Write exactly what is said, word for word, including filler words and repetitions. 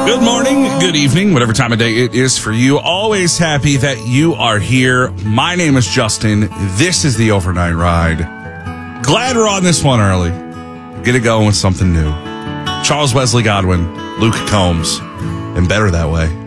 Good morning, good evening, whatever time of day it is for you. Always happy that you are here. My name is Justin. This is the Overnight Ride. Glad we're on this one early. Get it going with something new. Charles Wesley Godwin, Luke Combs, and better that way.